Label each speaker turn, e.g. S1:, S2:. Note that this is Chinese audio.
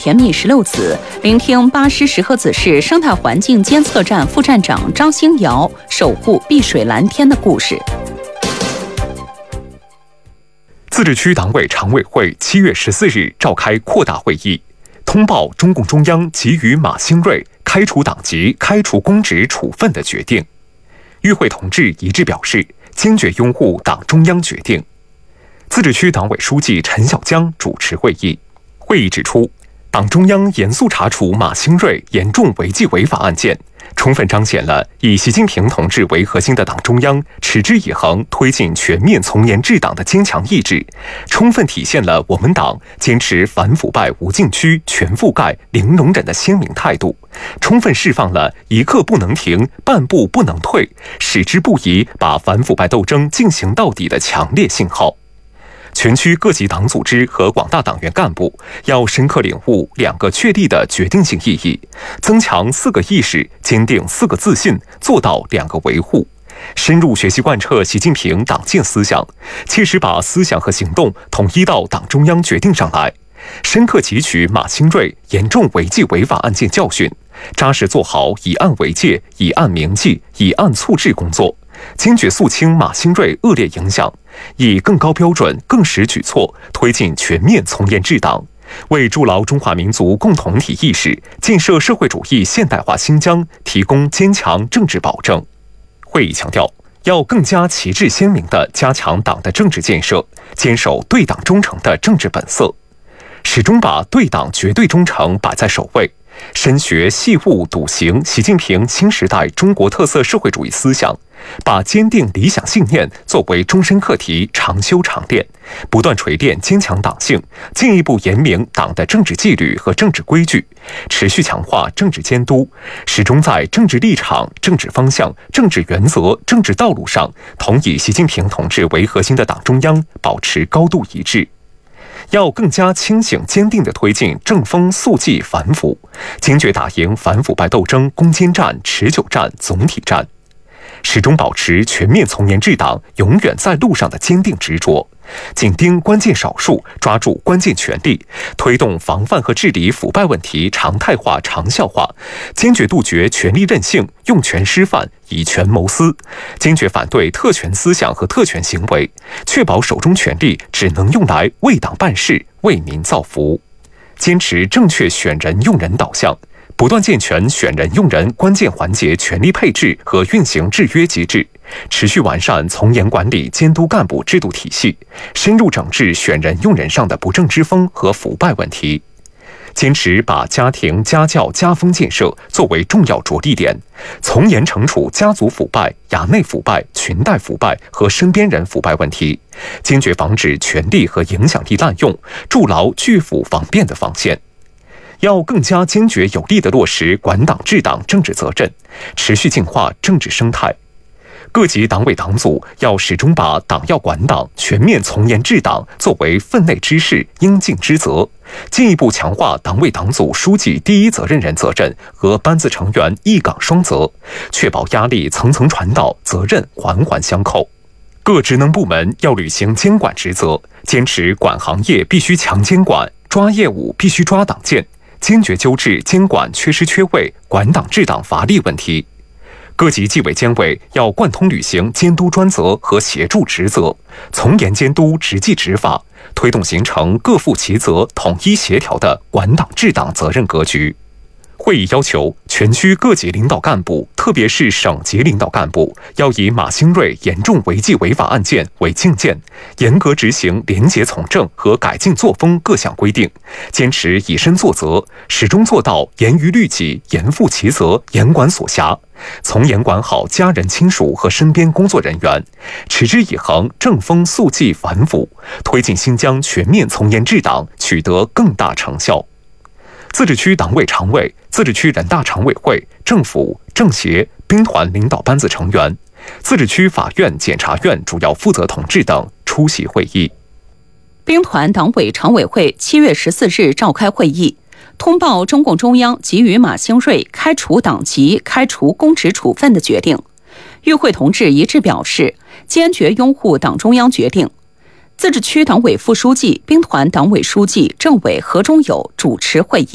S1: 甜蜜16子，聆听巴师石河子市生态环境监测站副站长张兴尧守护碧水蓝天的故事。
S2: 自治区党委常委会7月14日召开扩大会议，通报中共中央给予马兴瑞开除党籍、开除公职处分的决定。与会同志一致表示，坚决拥护党中央决定。自治区党委书记陈小江主持会议。会议指出，党中央严肃查处马兴瑞严重违纪违法案件，充分彰显了以习近平同志为核心的党中央持之以恒推进全面从严治党的坚强意志，充分体现了我们党坚持反腐败无禁区、全覆盖、零容忍的鲜明态度，充分释放了一刻不能停、半步不能退、矢志不移把反腐败斗争进行到底的强烈信号。全区各级党组织和广大党员干部要深刻领悟2个确立的决定性意义，增强4个意识，坚定4个自信，做到2个维护，深入学习贯彻习近平党建思想，切实把思想和行动统一到党中央决定上来，深刻汲取马兴瑞严重违纪违法案件教训，扎实做好以案为戒、以案明纪、以案促治工作，坚决肃清马兴瑞恶劣影响，以更高标准、更实举措推进全面从严治党，为筑牢中华民族共同体意识、建设社会主义现代化新疆提供坚强政治保证。会议强调，要更加旗帜鲜明地加强党的政治建设，坚守对党忠诚的政治本色，始终把对党绝对忠诚摆在首位，深学细悟笃行习近平新时代中国特色社会主义思想，把坚定理想信念作为终身课题，常修常练，不断锤炼坚强党性，进一步严明党的政治纪律和政治规矩，持续强化政治监督，始终在政治立场、政治方向、政治原则、政治道路上同以习近平同志为核心的党中央保持高度一致。要更加清醒坚定地推进正风肃纪反腐，坚决打赢反腐败斗争攻坚战、持久战、总体战，始终保持全面从严治党永远在路上的坚定执着，紧盯关键少数，抓住关键权力，推动防范和治理腐败问题常态化、长效化，坚决杜绝权力任性、用权失范、以权谋私，坚决反对特权思想和特权行为，确保手中权力只能用来为党办事、为民造福，坚持正确选人用人导向，不断健全选人用人关键环节权力配置和运行制约机制，持续完善从严管理监督干部制度体系，深入整治选人用人上的不正之风和腐败问题。坚持把家庭、家教、家风建设作为重要着力点，从严惩处家族腐败、衙内腐败、裙带腐败和身边人腐败问题，坚决防止权力和影响力滥用，筑牢拒腐防变的防线。要更加坚决有力地落实管党治党政治责任，持续净化政治生态。各级党委党组要始终把党要管党、全面从严治党作为分内之事、应尽之责，进一步强化党委党组书记第一责任人责任和班子成员一岗双责，确保压力层层传导，责任环环相扣。各职能部门要履行监管职责，坚持管行业必须强监管，抓业务必须抓党建，坚决纠治监管缺失缺位、管党治党乏力问题。各级纪委监委要贯通履行监督专责和协助职责，从严监督、执纪执法，推动形成各负其责、统一协调的管党治党责任格局。会议要求全区各级领导干部，特别是省级领导干部，要以马兴瑞严重违纪违法案件为镜鉴，严格执行廉洁从政和改进作风各项规定，坚持以身作则，始终做到严于律己、严负其责、严管所辖，从严管好家人亲属和身边工作人员，持之以恒正风肃纪反腐，推进新疆全面从严治党取得更大成效。自治区党委常委、自治区人大常委会、政府、政协、兵团领导班子成员、自治区法院、检察院主要负责同志等出席会议。
S1: 兵团党委常委会7月14日召开会议，通报中共中央给予马兴瑞开除党籍、开除公职处分的决定。与会同志一致表示，坚决拥护党中央决定。自治区党委副书记、兵团党委书记、政委何忠友主持会议。